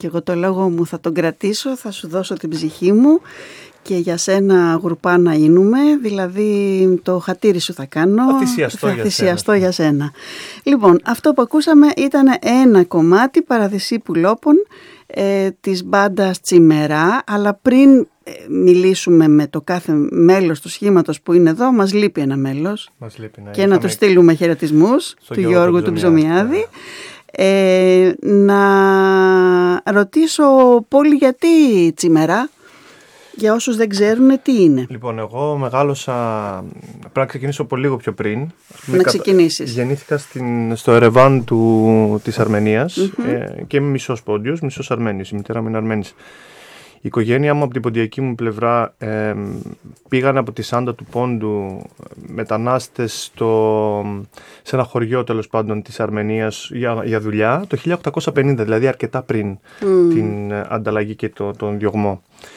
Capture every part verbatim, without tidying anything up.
Και εγώ το λόγο μου θα τον κρατήσω, θα σου δώσω την ψυχή μου και για σένα γουρπά να είνουμε, δηλαδή το χατήρι σου θα κάνω, θα θυσιαστώ, θα για, θυσιαστώ σένα. για σένα. Λοιπόν, αυτό που ακούσαμε ήταν ένα κομμάτι Παραδεισή Πουλόπων ε, της μπάντας Τσιμερά, αλλά πριν ε, μιλήσουμε με το κάθε μέλος του σχήματος που είναι εδώ, μας λείπει ένα μέλος μας λείπει, ναι. και Είχαμε... να του στείλουμε χαιρετισμούς του Γιώργου, Γιώργου του Ψωμιάδη. Ναι. Ε, να ρωτήσω Πόλη, γιατί Τσιμερά, για όσους δεν ξέρουν τι είναι. Λοιπόν, εγώ μεγάλωσα, πρέπει να ξεκινήσω από λίγο πιο πριν. Να ξεκινήσεις. Γεννήθηκα στην, στο Ερεβάν του, της Αρμενίας mm-hmm. ε, και είμαι μισός Πόντιος, μισός Αρμένιος, η μητέρα μου είναι Αρμένης. Η οικογένειά μου από την ποντιακή μου πλευρά ε, πήγαν από τη Σάντα του Πόντου μετανάστες στο, σε ένα χωριό τέλος πάντων της Αρμενίας για, για δουλειά το χίλια οκτακόσια πενήντα, δηλαδή αρκετά πριν mm. την ανταλλαγή και το, τον διωγμό.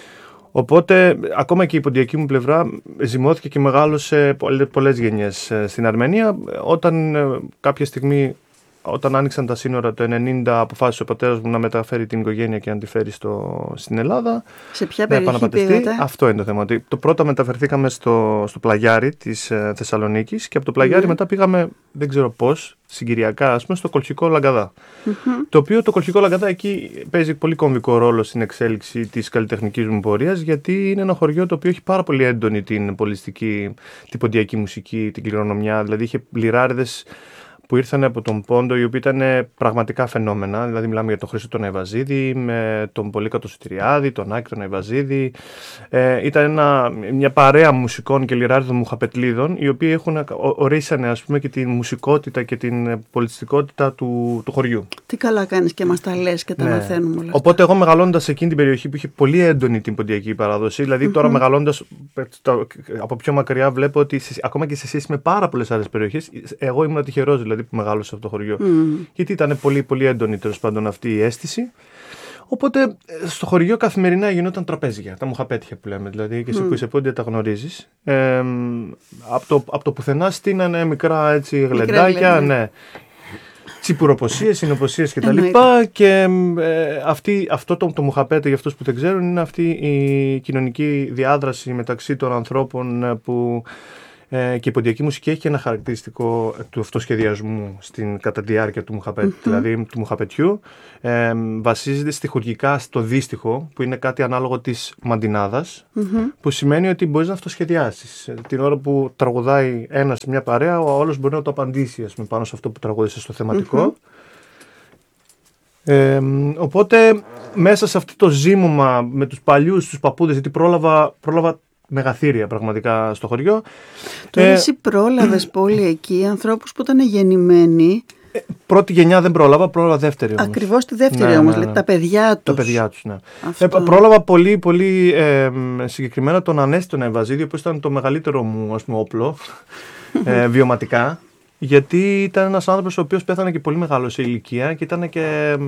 Οπότε ακόμα και η ποντιακή μου πλευρά ζυμώθηκε και μεγάλωσε πολλές γενιές στην Αρμενία. Όταν κάποια στιγμή, όταν άνοιξαν τα σύνορα το ενενήντα, αποφάσισε ο πατέρας μου να μεταφέρει την οικογένεια και να τη φέρει στο, στην Ελλάδα. Σε ποια περιοχή πήγατε? Αυτό είναι το θέμα. Το πρώτο μεταφερθήκαμε στο, στο Πλαγιάρι της ε, Θεσσαλονίκης και από το Πλαγιάρι mm-hmm. μετά πήγαμε, δεν ξέρω πώς, συγκυριακά ας πούμε, στο Κολχικό Λαγκαδά. Mm-hmm. Το οποίο το Κολχικό Λαγκαδά εκεί παίζει πολύ κομβικό ρόλο στην εξέλιξη της καλλιτεχνικής μου πορείας, γιατί είναι ένα χωριό το οποίο έχει πάρα πολύ έντονη την πολιστική, την ποντιακή μουσική, την κληρονομιά. Δηλαδή είχε λιράριδες που ήρθαν από τον Πόντο, οι οποίοι ήταν πραγματικά φαινόμενα. Δηλαδή, μιλάμε για τον Χρήστο τον Αϊβαζίδη, με τον Πολύκατο Σωτηριάδη, τον Άκη τον Αϊβαζίδη. Ε, ήταν ένα, μια παρέα μουσικών και λιράριδων μουχαπετλίδων, οι οποίοι έχουν, ορίσανε ας πούμε, και την μουσικότητα και την πολιτιστικότητα του, του χωριού. Τι καλά κάνεις και μας τα λες και τα ναι. μαθαίνουμε όλα. Οπότε, εγώ μεγαλώντας σε εκείνη την περιοχή που είχε πολύ έντονη την ποντιακή παράδοση, δηλαδή mm-hmm. τώρα μεγαλώντας από πιο μακριά, βλέπω ότι σε, ακόμα και σε σχέση με πάρα πολλές άλλες περιοχές, εγώ ήμουν τυχερός δηλαδή που μεγάλωσε αυτό το χωριό. Mm. Γιατί ήταν πολύ, πολύ έντονη τέλος πάντων αυτή η αίσθηση. Οπότε στο χωριό καθημερινά γινόταν τραπέζια, τα μουχαπέτια που λέμε. Δηλαδή και εσύ mm. που είσαι πόντια τα γνωρίζεις. Ε, από, το, από το πουθενά στείνανε μικρά έτσι γλεντάκια, ναι. Τσιπουροποσίες, συνοποσίες κτλ. Και ε, αυτή, αυτό το, το μουχαπέτε, για αυτούς που δεν ξέρουν, είναι αυτή η κοινωνική διάδραση μεταξύ των ανθρώπων που. Ε, και η ποντιακή μουσική έχει και ένα χαρακτηριστικό του αυτοσχεδιασμού στην, κατά τη διάρκεια του μουχαπέτ, mm-hmm. δηλαδή του μουχαπετιού. Ε, βασίζεται στιχουργικά στο δύστιχο, που είναι κάτι ανάλογο της μαντινάδας, mm-hmm. που σημαίνει ότι μπορείς να αυτοσχεδιάσεις. Την ώρα που τραγουδάει ένας μια παρέα, ο άλλος μπορεί να το απαντήσει ας πούμε, πάνω σε αυτό που τραγούδισε στο θεματικό. Mm-hmm. Ε, οπότε μέσα σε αυτό το ζύμωμα με τους παλιούς, τους παππούδες, γιατί πρόλαβα, πρόλαβα μεγαθύρια πραγματικά στο χωριό. Τώρα ε, εσύ πρόλαβες πολύ εκεί ανθρώπους που ήταν γεννημένοι. Ε, πρώτη γενιά δεν πρόλαβα, πρόλαβα δεύτερη όμως. Ακριβώς τη δεύτερη ναι, όμως, ναι, ναι. Δηλαδή, τα παιδιά τους. Τα παιδιά τους, ναι. Ε, πρόλαβα πολύ, πολύ ε, συγκεκριμένα τον Ανέστη τον Αϊβαζίδη, που ήταν το μεγαλύτερο μου ας πούμε, όπλο ε, βιωματικά, γιατί ήταν ένας άνθρωπος ο οποίος πέθανε και πολύ μεγάλο σε ηλικία και ήταν και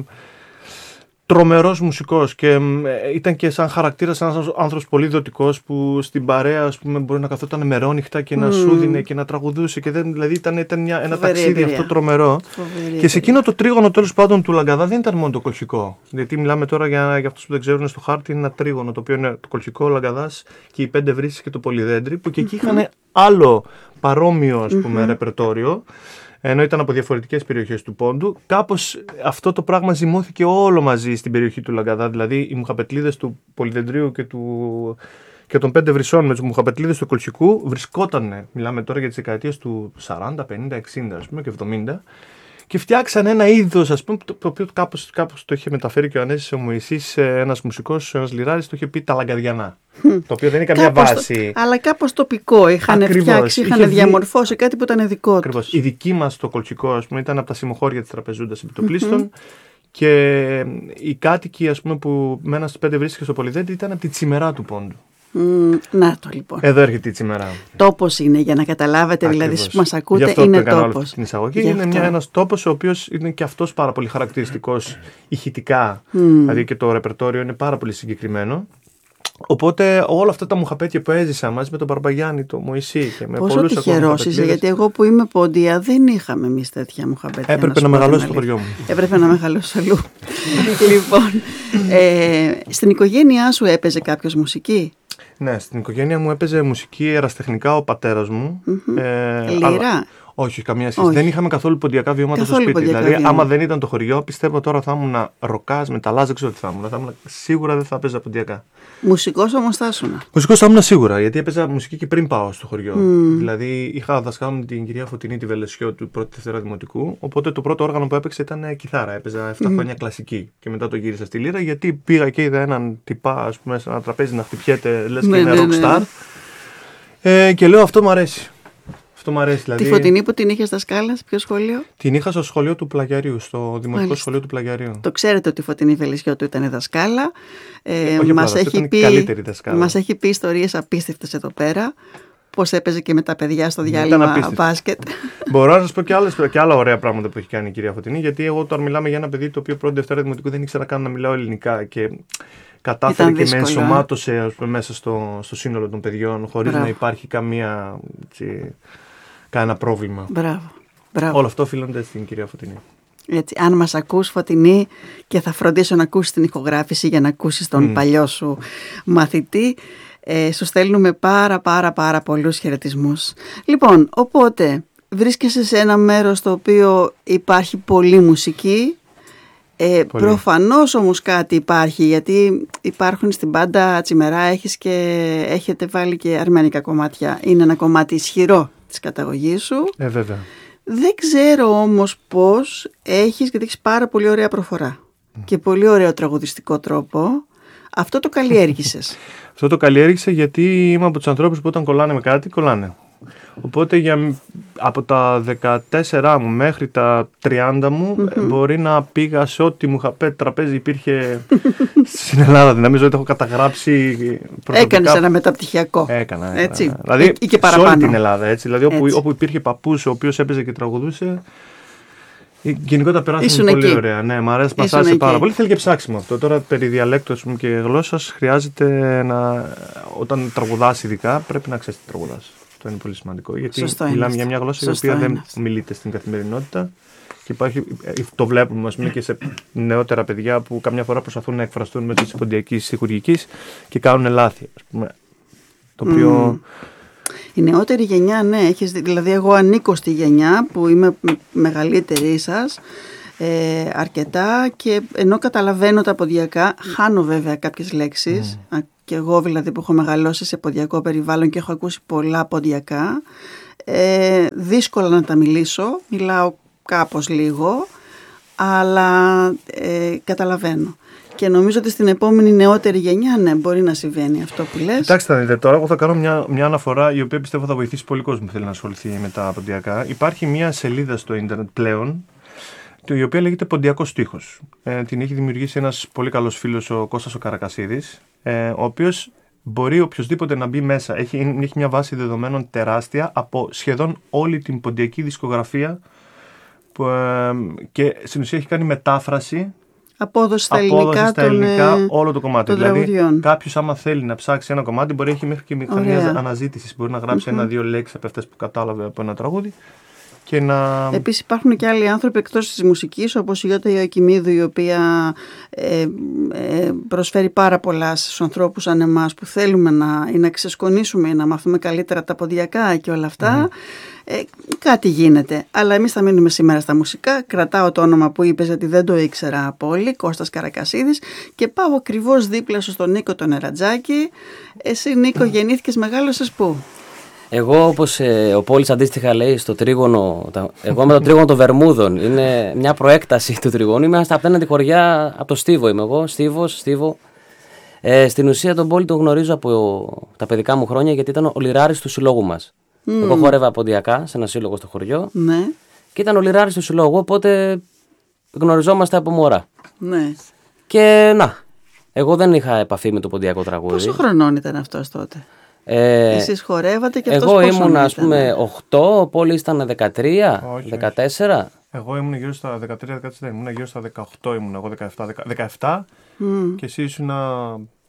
τρομερός μουσικός και ε, ήταν και σαν χαρακτήρας ένας άνθρωπος πολύ δοτικός που στην παρέα ας πούμε, μπορεί να καθόταν μερόνυχτα και να mm. σου δίνε και να τραγουδούσε και δεν, δηλαδή ήταν, ήταν μια, ένα Φοβερή ταξίδι εμπειρία. Αυτό τρομερό. Φοβερή και σε εκείνο το τρίγωνο τέλος πάντων του Λαγκαδά δεν ήταν μόνο το Κολχικό. Γιατί μιλάμε τώρα για, για αυτούς που δεν ξέρουν στο χάρτη, είναι ένα τρίγωνο το οποίο είναι το Κολχικό, ο Λαγκαδάς και οι Πέντε Βρύσες και το Πολυδέντρι, που και εκεί mm-hmm. είχαν άλλο παρόμοιο ας πούμε, mm-hmm. ρεπερτόριο. Ενώ ήταν από διαφορετικές περιοχές του Πόντου, κάπως αυτό το πράγμα ζυμώθηκε όλο μαζί στην περιοχή του Λαγκαδά. Δηλαδή οι μουχαπετλίδες του Πολυδεντρίου και, του... και των Πέντε Βρυσών με τους μουχαπετλίδες του Κολχικού βρισκότανε, μιλάμε τώρα για τις δεκαετίες του σαράντα, πενήντα, εξήντα ας πούμε, και εβδομήντα, και φτιάξαν ένα είδος, ας πούμε, το οποίο κάπως, κάπως το είχε μεταφέρει και ο Ανέσης ο Μωυσής, ένας μουσικός, ένας λιράρης, το είχε πει τα Λαγκαδιανά. Το οποίο δεν είναι καμία βάση. Το, αλλά κάπως τοπικό. Είχαν Ακριβώς. φτιάξει, είχαν είχε διαμορφώσει κάτι που ήταν δικό τους. Ακριβώς. Η δική μας το Κολχικό, ας πούμε, ήταν από τα συμμοχώρια της Τραπεζούντας επιτοπλίστων. Mm-hmm. Και οι κάτοικοι, ας πούμε, που μέναν στις Πέντε Βρύσες και στο Πολυδέντρι ήταν από τη Τσιμερά του Πόντου. Mm, να το λοιπόν. Εδώ έρχεται η Τσιμερά. Τόπος είναι, για να καταλάβετε, Ακριβώς. Δηλαδή, που μας ακούτε, Γι' αυτό είναι το τόπος. Στην εισαγωγή είναι μια, ένας τόπος ο οποίος είναι και αυτός πάρα πολύ χαρακτηριστικός ηχητικά. Mm. Δηλαδή και το ρεπερτόριο είναι πάρα πολύ συγκεκριμένο. Οπότε όλα αυτά τα μουχαπέτια που έζησα μαζί με τον Μπαρμπαγιάννη, τον Μωυσή και με Πόσο πολλούς τυχερός είσαι, γιατί εγώ που είμαι πόντια δεν είχαμε εμείς τέτοια μουχαπέτια. Έπρεπε να, να μεγαλώσει το χωριό μου. Έπρεπε να μεγαλώσει αλλού. Λοιπόν, ε, στην οικογένειά σου έπαιζε κάποιος μουσική? Ναι, στην οικογένεια μου έπαιζε μουσική ερασιτεχνικά ο πατέρας μου. Mm-hmm. Ε, Λύρα? Αλλά... Όχι, καμία σχέση. Όχι. Δεν είχαμε καθόλου ποντιακά βιώματα καθόλου στο σπίτι. Δηλαδή, βιώματα. Άμα δεν ήταν το χωριό, πιστεύω τώρα θα ήμουν ροκάς, μεταλλάς, δεν ξέρω τι θα ήμουν. Θα ήμουν σίγουρα δεν θα έπαιζα ποντιακά. Μουσικός όμως θα ήσουν? Μουσικός θα ήμουν σίγουρα, γιατί έπαιζα μουσική και πριν πάω στο χωριό. Mm. Δηλαδή, είχα δασκάλα με την κυρία Φωτεινή τη Βελεσιό του πρώτη Δευτέρα Δημοτικού. Οπότε το πρώτο όργανο που έπαιξε ήταν κιθάρα. Έπαιζα επτά mm. χρόνια κλασική. Και μετά το γύρισα στη λύρα, γιατί πήγα και είδα έναν τυπά, ας πούμε, σε ένα τραπέζι να χτυπιέται, λες και είναι rockstar. Ε, και λέω αυτό μου αρέσει. Αυτό μου αρέσει, δηλαδή. Τη Φωτεινή που την είχες δασκάλα, σε ποιο σχολείο? Την είχα στο σχολείο του Πλαγιαρίου, στο Δημοτικό Μάλιστα. Σχολείο του Πλαγιαρίου. Το ξέρετε ότι η Φωτεινή Βελεσιό του ήταν δασκάλα. Ε, Όχι μας, απλά, έχει πει, μας έχει πει ιστορίες απίστευτες εδώ πέρα. Πώς έπαιζε και με τα παιδιά στο διάλειμμα μπάσκετ. Μπορώ να σας πω και, άλλες, και άλλα ωραία πράγματα που έχει κάνει η κυρία Φωτεινή, γιατί εγώ τώρα μιλάμε για ένα παιδί το οποίο πρώτη Δευτέρα Δημοτικού δεν ήξερα καν να μιλάω ελληνικά. Και κατάφερε και με ενσωμάτωσε, ας πούμε, μέσα στο, στο σύνολο των παιδιών, χωρίς να υπάρχει καμία. Έτσι, κανένα πρόβλημα. Μπράβο. Μπράβο. Όλο αυτό οφείλονται στην κυρία Φωτεινή. Έτσι, αν μας ακούς, Φωτεινή, και θα φροντίσω να ακούσεις την ηχογράφηση για να ακούσεις τον mm. παλιό σου μαθητή, ε, σου στέλνουμε πάρα πάρα πάρα πολλούς χαιρετισμούς. Λοιπόν, οπότε βρίσκεσαι σε ένα μέρος στο οποίο υπάρχει πολλή μουσική. Ε, προφανώς όμως κάτι υπάρχει, γιατί υπάρχουν στην μπάντα Τσιμερά, έχεις και έχετε βάλει και αρμενικά κομμάτια. Είναι ένα κομμάτι ισχυρό της καταγωγής σου. Ε, βέβαια. Δεν ξέρω όμως πώς έχεις, γιατί έχεις πάρα πολύ ωραία προφορά mm. και πολύ ωραίο τραγουδιστικό τρόπο. Αυτό το καλλιέργησες? Αυτό το καλλιέργησα γιατί είμαι από τους ανθρώπους που όταν κολλάνε με κάτι, κολλάνε. Οπότε για, από τα δεκατέσσερα μου μέχρι τα τριάντα μου mm-hmm. μπορεί να πήγα σε ό,τι μου είχα πει τραπέζι υπήρχε στην Ελλάδα. Δεν νομίζω ότι έχω καταγράψει προσωπικά. Έκανες ένα μεταπτυχιακό. Έκανα, έκανα. Έτσι. Δηλαδή ή, ή και σε όλη την Ελλάδα. Έτσι. Δηλαδή όπου, έτσι. όπου υπήρχε παππούς ο οποίος έπαιζε και τραγουδούσε. Γενικότερα περάσαμε πολύ εκεί. Ωραία. Ναι, μου αρέσει, μας άρεσε πάρα πολύ. Θέλει και ψάξιμο αυτό. Τώρα περί διαλέκτου και γλώσσας χρειάζεται να. Όταν τραγουδάς, ειδικά πρέπει να ξέρεις τι τραγουδάς. Αυτό είναι πολύ σημαντικό. Γιατί Σωστό μιλάμε είναι. για μια γλώσσα Σωστό η οποία είναι. δεν μιλείται στην καθημερινότητα. Και υπάρχει, το βλέπουμε, ας πούμε, και σε νεότερα παιδιά που καμιά φορά προσπαθούν να εκφραστούν με τη ποντιακή στιχουργική και κάνουν λάθη. Ας πούμε, το οποίο. Mm. Η νεότερη γενιά, ναι, έχεις, δηλαδή εγώ ανήκω στη γενιά που είμαι μεγαλύτερη σας ε, αρκετά, και ενώ καταλαβαίνω τα ποντιακά, χάνω βέβαια κάποιες λέξεις. Mm. Και εγώ δηλαδή που έχω μεγαλώσει σε ποντιακό περιβάλλον και έχω ακούσει πολλά ποντιακά, ε, δύσκολα να τα μιλήσω, μιλάω κάπως λίγο, αλλά ε, καταλαβαίνω. Και νομίζω ότι στην επόμενη νεότερη γενιά, ναι, μπορεί να συμβαίνει αυτό που λες. Κοιτάξτε, θα δείτε, τώρα εγώ θα κάνω μια, μια αναφορά η οποία πιστεύω θα βοηθήσει πολύ κόσμο που θέλει να ασχοληθεί με τα ποντιακά. Υπάρχει μια σελίδα στο ίντερνετ πλέον, η οποία λέγεται Ποντιακός Στίχος. Ε, την έχει δημιουργήσει ένας πολύ καλός φίλος, ο Κώστας ο Καρακασίδης, ε, ο οποίος μπορεί οποιοδήποτε να μπει μέσα. Έχει, έχει μια βάση δεδομένων τεράστια από σχεδόν όλη την ποντιακή δισκογραφία που, ε, και στην ουσία έχει κάνει μετάφραση. Απόδοση στα ελληνικά, απόδοση στα ελληνικά τον, όλο το κομμάτι. Δηλαδή, κάποιος άμα θέλει να ψάξει ένα κομμάτι, μπορεί να έχει μέχρι και μηχανία αναζήτησης. Μπορεί να γράψει mm-hmm. ένα-δύο λέξεις από αυτές που κατάλαβε από ένα τραγούδι. Και να... Επίσης υπάρχουν και άλλοι άνθρωποι εκτός της μουσικής, όπως η Γιώτα Ιωακημίδου, η οποία ε, ε, προσφέρει πάρα πολλά στους ανθρώπους σαν εμάς που θέλουμε να, ή να ξεσκονίσουμε ή να μάθουμε καλύτερα τα ποντιακά και όλα αυτά. Mm. Ε, κάτι γίνεται. Αλλά εμείς θα μείνουμε σήμερα στα μουσικά. Κρατάω το όνομα που είπες, γιατί δεν το ήξερα πολύ, Κώστας Καρακασίδης, και πάω ακριβώς δίπλα σου στον Νίκο τον Ερατζάκη. Εσύ, Νίκο, γεννήθηκες, μεγάλωσες πού? Εγώ, όπως ε, ο Πόλης αντίστοιχα λέει, στο τρίγωνο, τα, εγώ είμαι το τρίγωνο των Βερμούδων. Είναι μια προέκταση του τριγώνου. Είμαι στα απέναντι χωριά, από το Στίβο είμαι εγώ, Στίβος, Στίβο. Ε, στην ουσία τον Πόλη τον γνωρίζω από τα παιδικά μου χρόνια, γιατί ήταν ο λιράρης του συλλόγου μας. Mm. Εγώ χόρευα ποντιακά σε ένα σύλλογο στο χωριό. Ναι. Και ήταν ο λιράρης του συλλόγου, οπότε γνωριζόμαστε από μωρά. Ναι. Και να, εγώ δεν είχα επαφή με το ποντιακό τραγούδι. Πόσο χρονών ήταν αυτός τότε? Ε, Εσείς χορεύατε και αυτός εγώ πόσο ήμουν, ας πούμε, οκτώ, ο Πόλης ήταν δεκατρία, όχι, δεκατέσσερα. Όχι. Εγώ ήμουν γύρω στα δεκατρία δεκατέσσερα, ήμουν γύρω στα δεκαοκτώ, ήμουν εγώ δεκαεπτά, δεκαεπτά mm. και εσύ ήσουν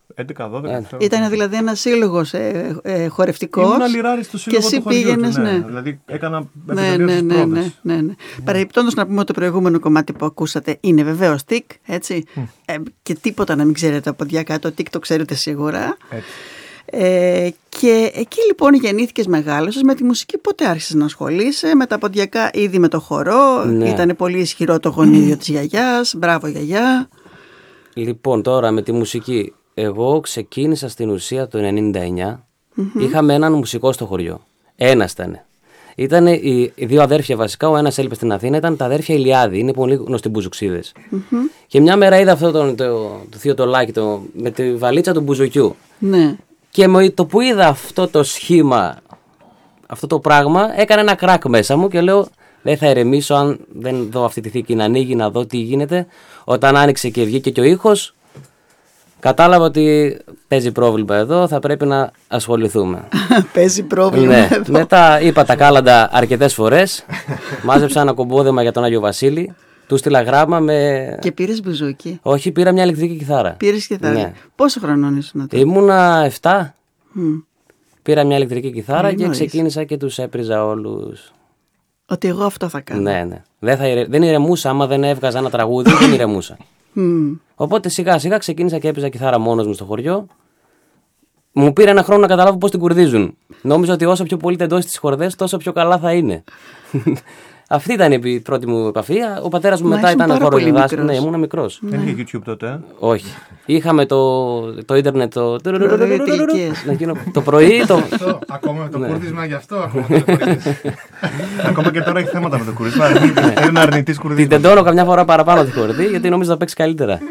έντεκα δώδεκα. Ήταν δηλαδή ένα σύλλογο ε, ε, χορευτικό. Ήμουν αλληράρης στο σύλλογο και εσύ του χωριού πήγαινες, του, ναι. ναι. Δηλαδή έκανα ναι, επιδελείωσης ναι, ναι, πρόβες. ναι, ναι, ναι. Mm. Παρεμπιπτόντως να πούμε ότι το προηγούμενο κομμάτι που ακούσατε είναι βεβαίως τικ, έτσι. Mm. Ε, και τίποτα να μην ξέρετε από ποδιά το τικ το ξέρετε σίγουρα. Έτσι. Ε, και εκεί λοιπόν γεννήθηκες, μεγάλωσες με τη μουσική. Πότε άρχισες να ασχολείσαι? Με τα ποντιακά ήδη με το χορό? Ναι. Ήταν πολύ ισχυρό το γονίδιο της γιαγιάς? Μπράβο γιαγιά. Λοιπόν, τώρα με τη μουσική, εγώ ξεκίνησα στην ουσία το ενενήντα εννιά. Mm-hmm. Είχαμε έναν μουσικό στο χωριό. Ένας ήταν. Ήταν οι, οι δύο αδέρφια βασικά. Ο ένας έλειπε στην Αθήνα, ήταν τα αδέρφια Ηλιάδη. Είναι πολύ γνωστοί μπουζουξίδες. Mm-hmm. Και μια μέρα είδα αυτό το, το, το θείο το Λάκη το, με τη βαλίτσα του μπουζουκιού. Ναι. Και με το που είδα αυτό το σχήμα, αυτό το πράγμα, έκανε ένα κράκ μέσα μου και λέω δεν θα ηρεμήσω αν δεν δω αυτή τη θήκη να ανοίγει, να δω τι γίνεται. Όταν άνοιξε και βγήκε και ο ήχος, κατάλαβα ότι παίζει πρόβλημα εδώ, θα πρέπει να ασχοληθούμε. Παίζει πρόβλημα ναι. εδώ. Μετά είπα τα κάλαντα αρκετές φορές, μάζεψα ένα κομπόδεμα για τον Άγιο Βασίλη, του στείλα γράμμα με... Και πήρες μπουζούκι? Όχι, πήρα μια ηλεκτρική κιθάρα. Πήρες κιθάρα. Ναι. Πόσο χρονών ήσουν τότε? Ήμουνα εφτά. Mm. Πήρα μια ηλεκτρική κιθάρα Πολύ και νωρίς. ξεκίνησα και τους έπριζα όλους. Ότι εγώ αυτό θα κάνω. Ναι, ναι. Δεν, θα ηρε... δεν ηρεμούσα, άμα δεν έβγαζα ένα τραγούδι, δεν ηρεμούσα. Mm. Οπότε σιγά σιγά ξεκίνησα και έπαιζα κιθάρα μόνος μου στο χωριό. Μου πήρε ένα χρόνο να καταλάβω πώς την κουρδίζουν. Νόμιζα ότι όσο πιο πολύ τεντώσει τις χορδές, τόσο πιο καλά θα είναι. Αυτή ήταν η πρώτη μου επαφή. Ο πατέρας μου Μα μετά ήταν χοροδιδάσκαλος. Ναι, ήμουν μικρός. Δεν είχε YouTube τότε. Ε? Όχι. Είχαμε το, το ίντερνετ το. Το πρωί. Το... Αυτό, ακόμα με το κούρδισμα γι' αυτό. Ακόμα, ακόμα και τώρα έχει θέματα με το κουρδίσμα. Είναι αρνητής κουρδίσμα. Την τεντώνω καμιά φορά παραπάνω τη χορδή γιατί νομίζω θα παίξει καλύτερα.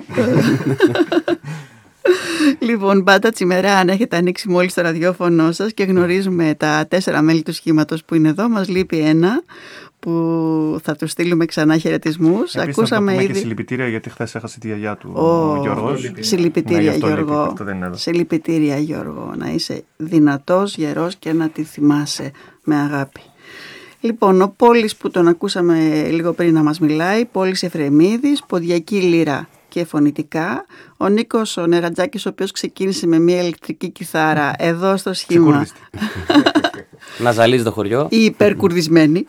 Λοιπόν, μπάντα Τσιμερά, αν έχετε ανοίξει μόλις το ραδιόφωνο σας και γνωρίζουμε τα τέσσερα μέλη του σχήματος που είναι εδώ, μας λείπει ένα που θα του στείλουμε ξανά χαιρετισμούς. Επίσης, Ακούσαμε να ήδη. Και συλληπιτήρια γιατί χθες έχασε τη γιαγιά του ο, ο Γιώργος. Συλληπιτήρια, ναι, Γιώργο. Συλληπιτήρια, Γιώργο. Να είσαι δυνατός, γερός και να τη θυμάσαι με αγάπη. Λοιπόν, ο Πόλης που τον ακούσαμε λίγο πριν να μας μιλάει, Πόλης Εφρεμίδης, ποδιακή λύρα και φωνητικά. Ο Νίκος ο Νερατζάκης, ο οποίος ξεκίνησε με μια ηλεκτρική κιθάρα εδώ στο σχήμα. Να ζαλίζει το χωριό. Ή υπερκουρδισμένη.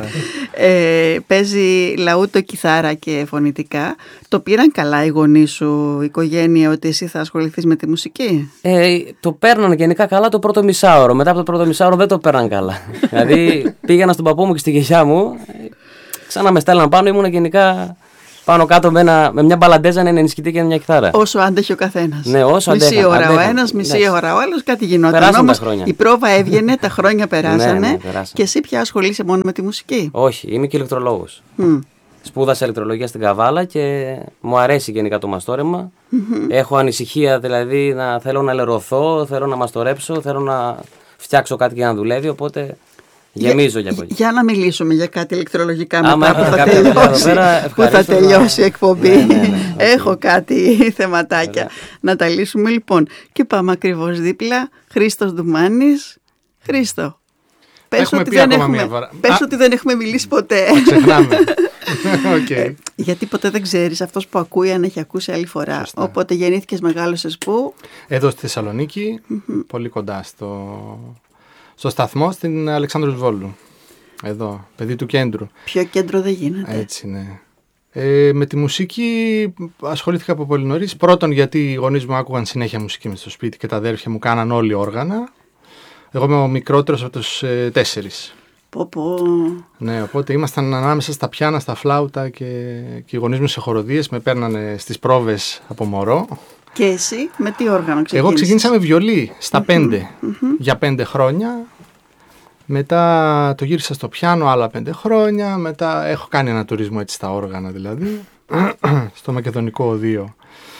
ε, παίζει λαούτο, κιθάρα και φωνητικά. Το πήραν καλά οι γονείς σου, η οικογένεια, ότι εσύ θα ασχοληθείς με τη μουσική? Ε, το παίρναν γενικά καλά το πρώτο μισάωρο. Μετά από το πρώτο μισάωρο δεν το παίρναν καλά. Δηλαδή πήγαινα στον παππού μου και στη γιαγιά μου, ξανά με στέλναν πάνω, ήμουν γενικά πάνω κάτω με, ένα, με μια μπαλαντέζα, ένα ενισχυτή και μια κιθάρα. Ώσο άντεχε ο καθένας. Ναι, όσο μισή αντέχα, ώρα αντέχα. ο ένας, μισή ναι. ώρα ο άλλος, κάτι γινόταν. Περάσαν όμως τα χρόνια. Η πρόβα έβγαινε, τα χρόνια περάσανε. ναι, ναι, και εσύ πια ασχολείσαι μόνο με τη μουσική? Όχι, είμαι και ηλεκτρολόγος. Mm. Σπούδασα ηλεκτρολογία στην Καβάλα και μου αρέσει γενικά το μαστόρεμα. Mm-hmm. Έχω ανησυχία, δηλαδή να θέλω να λερωθώ, θέλω να μαστορέψω, θέλω να φτιάξω κάτι και να δουλεύει, οπότε γεμίζω για, για, για να μιλήσουμε για κάτι ηλεκτρολογικά μετά. Άμα που θα τελειώσει, πέρα, που θα τελειώσει η εκπομπή. Ναι, ναι, ναι, έχω κάτι θεματάκια να τα λύσουμε. Λοιπόν, και πάμε ακριβώς δίπλα. Χρήστος Ντουμάνης. Χρήστο, πες, ότι δεν, έχουμε, πες ότι δεν έχουμε μιλήσει ποτέ. Ξεχνάμε. Okay. ε, γιατί ποτέ δεν ξέρεις αυτός που ακούει αν έχει ακούσει άλλη φορά. Σωστά. Οπότε γεννήθηκες, μεγάλωσες πού? Εδώ στη Θεσσαλονίκη, mm-hmm. πολύ κοντά στο... στο σταθμό στην Αλεξάνδρου Βόλου. Εδώ, παιδί του κέντρου. Πιο κέντρο δεν γίνεται. Έτσι, ναι. Ε, με τη μουσική ασχολήθηκα από πολύ νωρίς. Πρώτον, γιατί οι γονείς μου άκουγαν συνέχεια μουσική μες στο σπίτι και τα αδέρφια μου κάναν όλοι όργανα. Εγώ είμαι ο μικρότερος από τους ε, τέσσερις. Πω, πω. Ναι, οπότε ήμασταν ανάμεσα στα πιάνα, στα φλάουτα και, και οι γονείς μου σε χοροδίες με παίρνανε στις πρόβες από μωρό. Και εσύ με τι όργανο ξεκίνησες? Εγώ ξεκίνησα με βιολί στα mm-hmm. πέντε, mm-hmm. για πέντε χρόνια. Μετά το γύρισα στο πιάνο άλλα πέντε χρόνια. Μετά έχω κάνει ένα τουρισμό έτσι στα όργανα δηλαδή, στο Μακεδονικό Οδείο.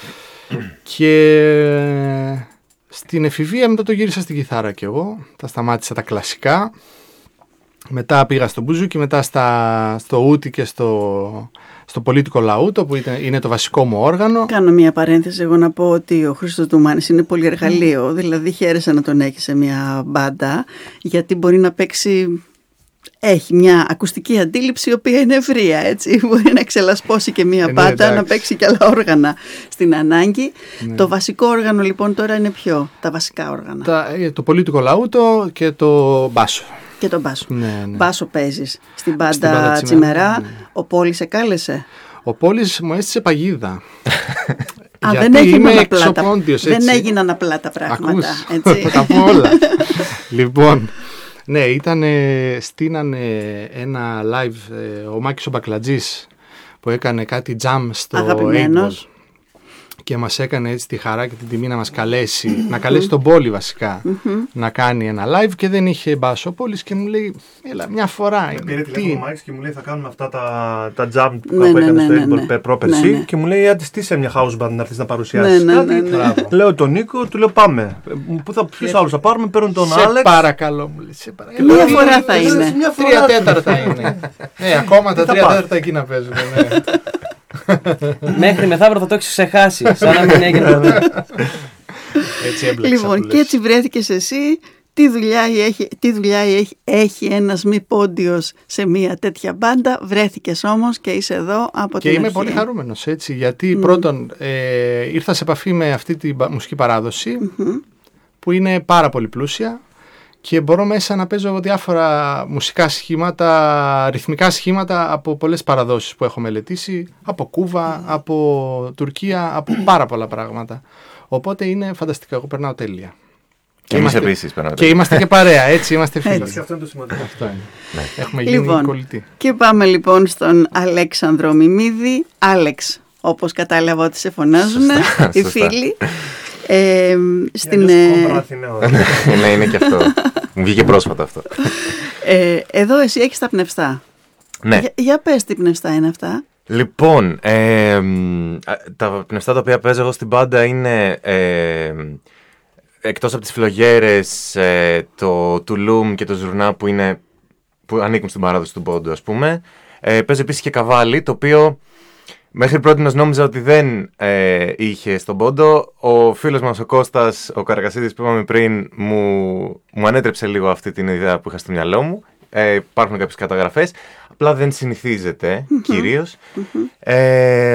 Και στην εφηβεία μετά το γύρισα στην κιθάρα κι εγώ. Τα σταμάτησα τα κλασικά. Μετά πήγα στο μπουζούκι, μετά στα, στο ούτι και στο, στο πολίτικο λαούτο που ήταν, είναι το βασικό μου όργανο. Κάνω μια παρένθεση εγώ να πω ότι ο Χρήστος Ντουμάνης είναι πολυεργαλείο, mm. δηλαδή χαίρεσαι να τον έχει σε μια μπάντα γιατί μπορεί να παίξει έχει μια ακουστική αντίληψη η οποία είναι ευρεία, έτσι. Μπορεί να ξελασπώσει και μία ναι, πάτα, εντάξει. να παίξει και άλλα όργανα στην ανάγκη. Ναι. Το βασικό όργανο λοιπόν τώρα είναι ποιο, τα βασικά όργανα. Τα, το πολιτικό λαούτο και το μπάσο. Και τον μπάσο. Ναι, ναι. Μπάσο παίζεις στην μπάντα, Στην μπάντα Τσιμερά. Τσιμερά, ναι. Ο Πόλης σε κάλεσε. Ο Πόλης μου έστησε παγίδα. Α, Γιατί δεν έγιναν είμαι απλά τα, εξωπόντιος, δεν έτσι. έγιναν απλά τα πράγματα. Ακούς, έτσι. θα τα πω όλα. Λοιπόν, ναι, ήτανε, στείνανε ένα live ε, ο Μάκης ο Μπακλατζής που έκανε κάτι jam στο Αγαπημένος. eight ball και μας έκανε έτσι τη χαρά και την τιμή να μας καλέσει, να καλέσει τον Πόλη βασικά, να κάνει ένα live και δεν είχε μπάσο ο Πόλης και μου λέει, έλα μια φορά Με είναι, πήρε τι τηλέφωνο ο είναι. Μάκης και μου λέει θα κάνουμε αυτά τα, τα jump που Ναι, ναι, έκανε ναι, στο ναι, eight ναι. ball πρόπερση Ναι, ναι. και μου λέει άντε στήσε μια house band να έρθεις να παρουσιάσεις Ναι, ναι, κάτι. ναι, ναι. Μπράβο. Λέω τον Νίκο, του λέω πάμε. Πού θα, ποιους άλλους θα πάρουμε, παίρνουν τον Σε Άλεξ. παρακαλώ μου λέει, σε παρακαλώ. Μία Ε, φορά ε, θα ε, είναι. Μια Τρία φορά. τέταρτα είναι. Ναι, ακόμα τα θα τρία πας. τέταρτα εκεί να παίζουν. Ναι. Μέχρι μεθαύριο θα το έχει ξεχάσει. Σαν να μην έγινε ποτέ. Έτσι έμπλεξα. Λοιπόν, που και λες. έτσι βρέθηκες εσύ. Τι δουλειά έχει, τι δουλειά έχει, έχει ένας μη πόντιος σε μια τέτοια μπάντα. Βρέθηκες όμως και είσαι εδώ από Και την είμαι αρχή. πολύ χαρούμενος έτσι, γιατί πρώτον ε, ήρθα σε επαφή με αυτή τη μπα- μουσική παράδοση που είναι πάρα πολύ πλούσια και μπορώ μέσα να παίζω διάφορα μουσικά σχήματα, ρυθμικά σχήματα από πολλές παραδόσεις που έχω μελετήσει, από Κούβα, από Τουρκία, από πάρα πολλά πράγματα. Οπότε είναι φανταστικό, εγώ περνάω τέλεια. Και εμείς είμαστε- επίσης περνάμε. Και είμαστε και παρέα, έτσι, είμαστε φίλοι. Έτσι. Αυτό είναι το σημαντικό. Αυτό είναι. Έχουμε γίνει Λοιπόν, κολλητοί. και πάμε λοιπόν στον Αλέξανδρο Μιμίδη. Άλεξ, όπως κατάλαβα ότι σε φωνάζουν Σωστά, οι σωστά. φίλοι. Ε, στην, ε, Ναι, είναι και αυτό. Μου βγήκε πρόσφατα αυτό. ε, εδώ εσύ έχεις τα πνευστά. Ναι. Για, για πες τι πνευστά είναι αυτά. Λοιπόν, ε, μ, α, τα πνευστά τα οποία παίζω εγώ στην μπάντα είναι ε, εκτός από τις φλογέρες, ε, το τουλούμ και το ζουρνά που, είναι, που ανήκουν στην παράδοση του πόντου, ας πούμε. Ε, παίζω επίσης και καβάλι, το οποίο μέχρι πρώτη νόμιζα ότι δεν ε, είχε στον πόντο. Ο φίλος μας ο Κώστας, ο Καρακασίδης που είπαμε πριν, μου, μου ανέτρεψε λίγο αυτή την ιδέα που είχα στο μυαλό μου. Ε, υπάρχουν κάποιες καταγραφές, απλά δεν συνηθίζεται κυρίως. Ε,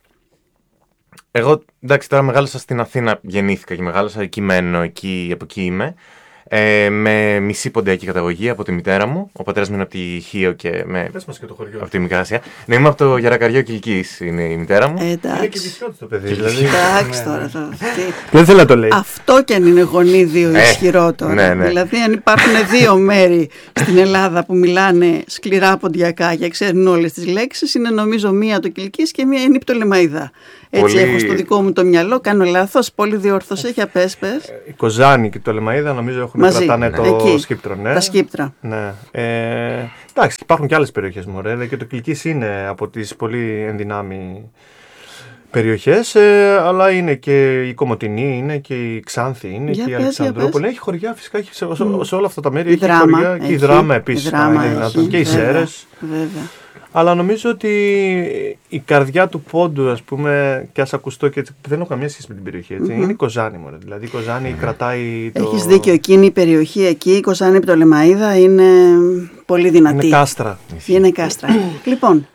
εγώ, εντάξει, τώρα μεγάλωσα στην Αθήνα, γεννήθηκα και μεγάλωσα εκεί μένω, εκεί, από εκεί είμαι. Ε, με μισή ποντιακή καταγωγή από τη μητέρα μου. Ο πατέρας μου είναι από τη Χίο και με... Πες μας και το χωριό. από τη Μικράσια. Ναι, είμαι από το Γερακαριό Κιλκής, είναι η μητέρα μου. Ε, Είναι και εντάξει. δυσιότητο το παιδί. Δηλαδή. Εντάξει τώρα. το- τι- Δεν θέλω να το λέει. Αυτό κι αν είναι γονίδιο Ε, ισχυρό τώρα. ναι, ναι. Δηλαδή, αν υπάρχουν δύο μέρη στην Ελλάδα που μιλάνε σκληρά ποντιακά και ξέρουν όλες τις λέξεις, είναι νομίζω μία το Κιλκής και μία είναι η Πτολεμαΐδα. Έτσι Πολύ- έχω στο δικό μου το μυαλό. Κάνω λάθος. Πολύ διόρθωσε. Για πες, πες. Η Κοζάνη και το Λεμαΐδα νομίζω έχουν Μαζί. κρατάνε το Εκεί. σκύπτρο. Ναι. Τα σκύπτρα. Ναι. Ε, εντάξει, υπάρχουν και άλλες περιοχές μωρέ, και το Κιλκής είναι από τις πολύ ενδυνάμει περιοχές, ε, αλλά είναι και η Κομοτηνή, είναι και η Ξάνθη, είναι Για και η πες, Αλεξανδρούπολη. για Έχει χωριά φυσικά, έχει σε, σε, σε όλα αυτά τα μέρη Η έχει Δράμα. χωριά και η έχει. Δράμα επίσης. Η Δράμα είναι έχει, δυνατόν, και οι βέβαια, Σέρες. Βέβαια. Αλλά νομίζω ότι η καρδιά του πόντου, ας πούμε, και ας ακουστώ και έτσι, δεν έχω καμία σχέση με την περιοχή, έτσι, είναι η Κοζάνη μωρέ. Δηλαδή η Κοζάνη κρατάει το... Έχεις δίκιο. Εκείνη η περιοχή εκεί, η Κοζάνη Πτολεμαΐδα, είναι πολύ δυνατή. Είναι κάστρα. Είναι κάστρα. Λοιπόν,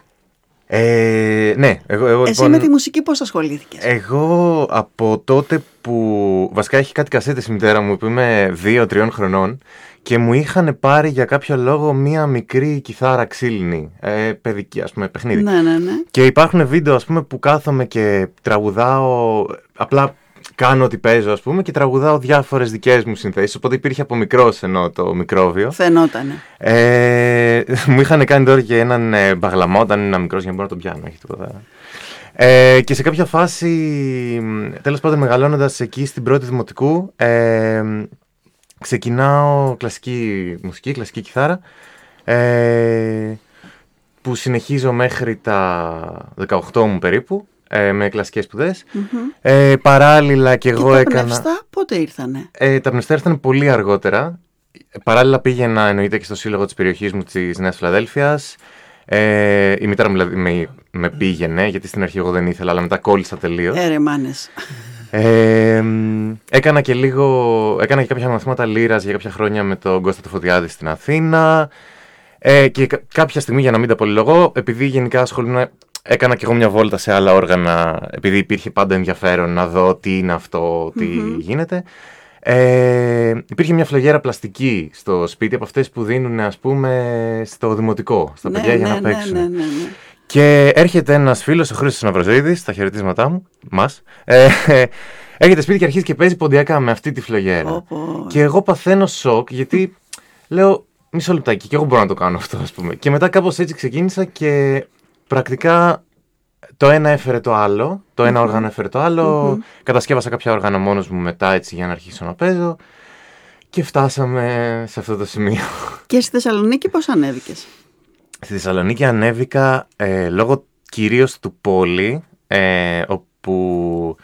Ε, ναι, εγώ, εγώ εσύ λοιπόν, με τη μουσική πώς ασχολήθηκες? εγώ από τότε που βασικά έχει κάτι κασέτες η μητέρα μου που είμαι δύο τριών χρονών και μου είχαν πάρει για κάποιο λόγο μία μικρή κιθάρα ξύλινη, ε, παιδική ας πούμε παιχνίδι. Ναι, ναι, ναι. Και υπάρχουν βίντεο ας πούμε που κάθομαι και τραγουδάω, απλά κάνω ό,τι παίζω ας πούμε και τραγουδάω διάφορες δικές μου συνθέσεις, οπότε υπήρχε από μικρός ενώ το μικρόβιο. Φαινότανε. Ε, μου είχαν κάνει τώρα και έναν ε, μπαγλαμά όταν ήμουν μικρός για να μπορώ να τον πιάνω, έχει τίποτα. Ε, και σε κάποια φάση, μ, τέλος πάντων μεγαλώνοντας εκεί στην πρώτη δημοτικού, ε, ξεκινάω κλασική μουσική, κλασική κιθάρα, ε, που συνεχίζω μέχρι τα δεκαοκτώ μου περίπου, ε, με κλασικές σπουδές. Ε, παράλληλα και εγώ και τα έκανα... πνευστά πότε ήρθανε? Ε, τα πνευστά ήρθαν πολύ αργότερα. Παράλληλα πήγαινα εννοείται και στο σύλλογο της περιοχής μου της Νέας Φιλαδέλφειας. Ε, η μητέρα μου δηλαδή με, με πήγαινε, γιατί στην αρχή εγώ δεν ήθελα, αλλά μετά κόλλησα τελείως. Έρε μάνες. Ε, έκανα και λίγο, έκανα και κάποια μαθήματα λύρας για κάποια χρόνια με τον Κώστα του Φωτιάδη στην Αθήνα. Ε, και κα- κάποια στιγμή, για να μην τα πολυλογώ, επειδή γενικά ασχολούμαι, έκανα και εγώ μια βόλτα σε άλλα όργανα, επειδή υπήρχε πάντα ενδιαφέρον να δω τι είναι αυτό, τι mm-hmm. γίνεται. Ε, υπήρχε μια φλογέρα πλαστική στο σπίτι, από αυτές που δίνουν, ας πούμε, στο δημοτικό, στα ναι, παιδιά ναι, για να ναι, παίξουν. Ναι, ναι, ναι. Και έρχεται ένας φίλος, ο Χρήστος Ναυροζοίδης, τα χαιρετίσματά μου, μας, ε, έρχεται σπίτι και αρχίζει και παίζει ποντιακά με αυτή τη φλογέρα. Oh, oh. Και εγώ παθαίνω σοκ, γιατί λέω, μισό λεπτάκι, και εγώ μπορώ να το κάνω αυτό, ας πούμε. Και μετά κάπως έτσι ξεκίνησα και πρακτικά το ένα έφερε το άλλο, το ένα mm-hmm. όργανο έφερε το άλλο, mm-hmm. κατασκεύασα κάποια όργανα μόνος μου μετά έτσι για να αρχίσω να παίζω και φτάσαμε σε αυτό το σημείο. Και στη Θεσσαλονίκη πώς ανέβηκες? Στη Θεσσαλονίκη ανέβηκα ε, λόγω κυρίως του Πόλη, ε, όπου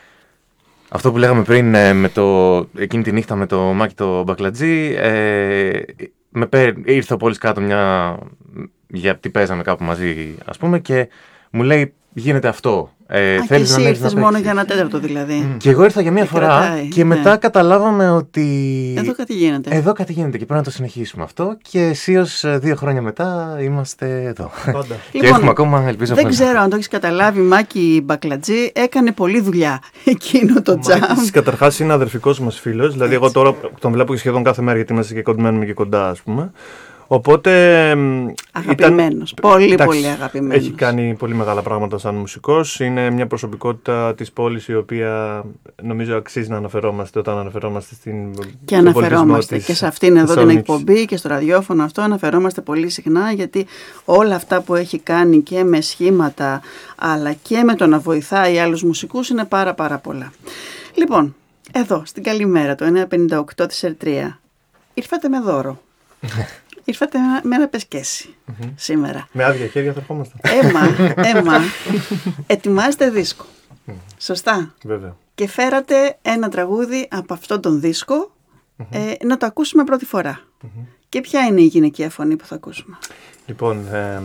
αυτό που λέγαμε πριν ε, με το, εκείνη τη νύχτα με το Μάκη το Μπακλατζή, ε, με πέ, ήρθε ο Πόλης κάτω μια, γιατί παίζαμε κάπου μαζί ας πούμε και μου λέει γίνεται αυτό. Ε, Α, θέλεις και εσύ ήρθες μόνο για ένα τέταρτο δηλαδή. Mm. Και εγώ ήρθα για μία και φορά κρατάει, και μετά ναι. καταλάβαμε ότι εδώ κάτι γίνεται. Εδώ κάτι γίνεται και πρέπει να το συνεχίσουμε αυτό και αισίως δύο χρόνια μετά είμαστε εδώ. Πάντα. Και λοιπόν, έχουμε ακόμα, ελπίζω. Δεν ξέρω αν το έχεις καταλάβει, Μάκη Μπακλατζή έκανε πολλή δουλειά εκείνο το τζαμ. Μάκης καταρχάς είναι αδερφικός μας φίλος, δηλαδή έτσι. Εγώ τώρα τον βλέπω και σχεδόν κάθε μέρα γιατί είμαστε και κοντμένουμε και κοντά ας πούμε. Οπότε. Αγαπημένος. Ήταν, πολύ, εντάξει, πολύ αγαπημένος. Έχει κάνει πολύ μεγάλα πράγματα σαν μουσικός. Είναι μια προσωπικότητα της πόλης η οποία νομίζω αξίζει να αναφερόμαστε όταν αναφερόμαστε στην. Και αναφερόμαστε της, και σε αυτήν εδώ την εκπομπή και στο ραδιόφωνο αυτό αναφερόμαστε πολύ συχνά γιατί όλα αυτά που έχει κάνει και με σχήματα αλλά και με το να βοηθάει άλλους μουσικούς είναι πάρα πάρα πολλά. Λοιπόν, εδώ στην Καλημέρα το εννιακόσια πενήντα οκτώ της Ερτρία ήρθατε με δώρο. Ήρθατε με ένα πεσκέσι mm-hmm. σήμερα. Με άδεια χέρια θα ερχόμαστε. Έμα, έμα. Ετοιμάζετε δίσκο. Mm. Σωστά. Βέβαια. Και φέρατε ένα τραγούδι από αυτόν τον δίσκο mm-hmm. ε, να το ακούσουμε πρώτη φορά. Mm-hmm. Και ποια είναι η γυναικεία φωνή που θα ακούσουμε? Λοιπόν, ε,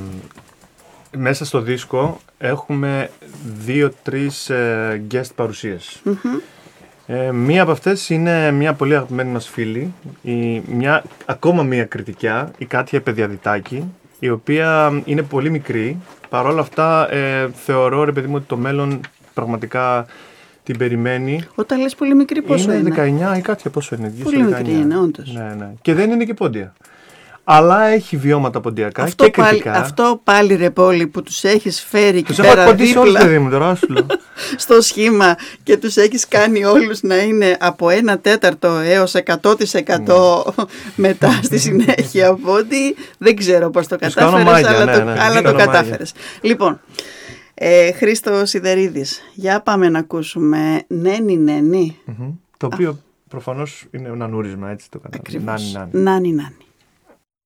μέσα στο δίσκο έχουμε δύο-τρεις ε, guest παρουσίες. Mm-hmm. Ε, μία από αυτές είναι μια πολύ αγαπημένη μας φίλη, η, μια, ακόμα μία κριτικιά, η Κάτια Παιδιαδητάκη, η οποία είναι πολύ μικρή. Παρ' όλα αυτά ε, θεωρώ ρε παιδί μου ότι το μέλλον πραγματικά την περιμένει. Όταν λες πολύ μικρή πόσο είναι? Είναι δεκαεννιά, η Κάτια πόσο είναι? Πολύ μικρή είναι όντως. Ναι, ναι. Και δεν είναι και πόντια. Αλλά έχει βιώματα ποντιακά αυτό και πάλι, κριτικά. Αυτό πάλι ρε Πόλη που τους έχεις φέρει και πέρα δίπλα. Τους έχω ποντίσει όλους παιδί μου τώρα, σου λέω. Στο σχήμα και τους έχεις κάνει όλους να είναι από ένα τέταρτο έως εκατό τοις εκατό μετά στη συνέχεια. Οπότε δεν ξέρω πώς το κατάφερες, μάγια, αλλά, ναι, το, ναι, αλλά το κατάφερες. Λοιπόν, ε, Χρήστο Σιδερίδης, για πάμε να ακούσουμε Νένι Νένι. Mm-hmm. Το οποίο προφανώς είναι ένα νούρισμα, έτσι το κατάλαβα. Νάνι Νάνι.